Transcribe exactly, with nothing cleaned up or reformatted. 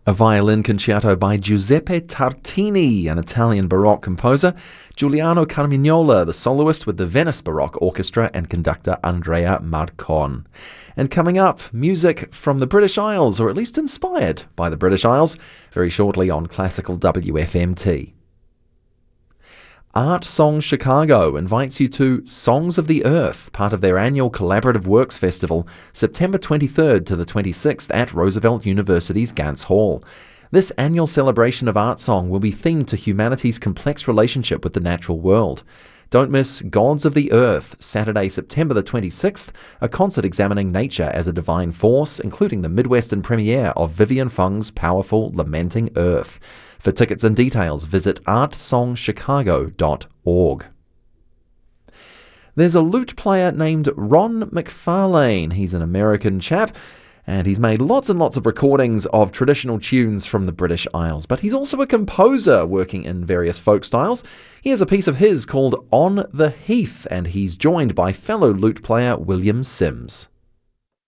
A violin concerto by Giuseppe Tartini, an Italian Baroque composer, Giuliano Carmignola, the soloist with the Venice Baroque Orchestra, and conductor Andrea Marcon. And coming up, music from the British Isles, or at least inspired by the British Isles, very shortly on Classical W F M T. Art Song Chicago invites you to Songs of the Earth, part of their annual Collaborative Works Festival, September twenty-third to the twenty-sixth at Roosevelt University's Gance Hall. This annual celebration of art song will be themed to humanity's complex relationship with the natural world. Don't miss Gods of the Earth, Saturday, September the twenty-sixth, a concert examining nature as a divine force, including the Midwestern premiere of Vivian Fung's powerful Lamenting Earth. For tickets and details, visit art song chicago dot org. There's a lute player named Ron McFarlane. He's an American chap, and he's made lots and lots of recordings of traditional tunes from the British Isles. But he's also a composer working in various folk styles. Here's a piece of his called On the Heath, and he's joined by fellow lute player William Sims.